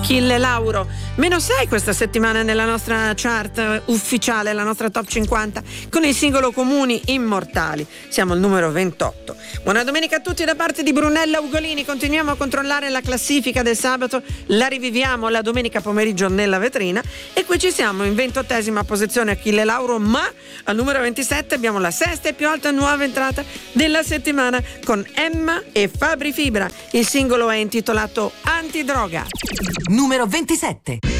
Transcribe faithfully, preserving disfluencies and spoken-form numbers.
Achille Lauro. Meno sei questa settimana nella nostra chart ufficiale, la nostra top cinquanta, con il singolo Comuni Immortali. Siamo al numero ventotto. Buona domenica a tutti da parte di Brunella Ugolini. Continuiamo a controllare la classifica del sabato, la riviviamo la domenica pomeriggio nella vetrina e qui ci siamo in ventottesima posizione Achille Lauro, ma al numero ventisette abbiamo la sesta e più alta nuova entrata della settimana con Emma e Fabri Fibra. Il singolo è intitolato Antidroga. Numero ventisette.